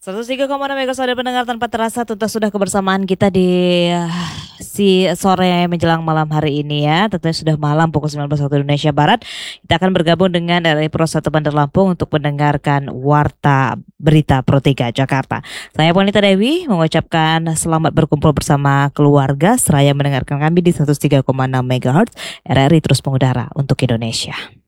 103,6 Mega Suara pendengar tanpa terasa tuntas sudah kebersamaan kita di si sore menjelang malam hari ini ya. Tentunya sudah malam pukul 19 waktu Indonesia Barat. Kita akan bergabung dengan RRI Pro 1 Bandar Lampung untuk mendengarkan Warta Berita Pro 3 Jakarta. Saya Ponita Dewi mengucapkan selamat berkumpul bersama keluarga seraya mendengarkan kami di 103,6 MHz RRI terus mengudara untuk Indonesia.